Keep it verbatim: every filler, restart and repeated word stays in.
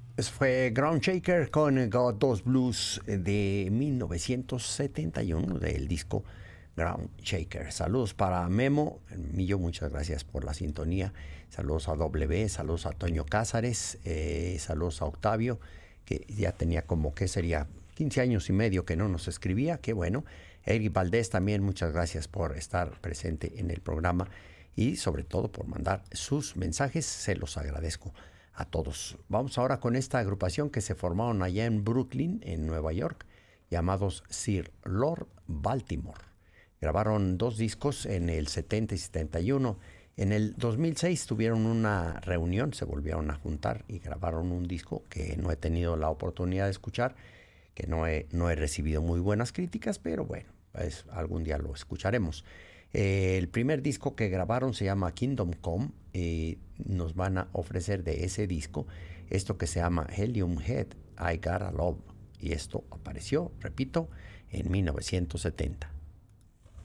Eso fue Ground Shaker con God Does Blues de mil novecientos setenta y uno del disco Ground Shaker. Saludos para Memo, Millo, muchas gracias por la sintonía. Saludos a W, saludos a Toño Cázares, eh, saludos a Octavio, que ya tenía como que sería quince años y medio que no nos escribía, qué bueno. Eric Valdés también, muchas gracias por estar presente en el programa y sobre todo por mandar sus mensajes, se los agradezco a todos. Vamos ahora con esta agrupación que se formaron allá en Brooklyn, en Nueva York, llamados Sir Lord Baltimore. Grabaron dos discos en el setenta y setenta y uno. En el dos mil seis tuvieron una reunión, se volvieron a juntar y grabaron un disco que no he tenido la oportunidad de escuchar, que no he, no he recibido muy buenas críticas, pero bueno, pues algún día lo escucharemos. Eh, el primer disco que grabaron se llama Kingdom Come y nos van a ofrecer de ese disco esto que se llama Helium Head, I Gotta Love. Y esto apareció, repito, en mil novecientos setenta.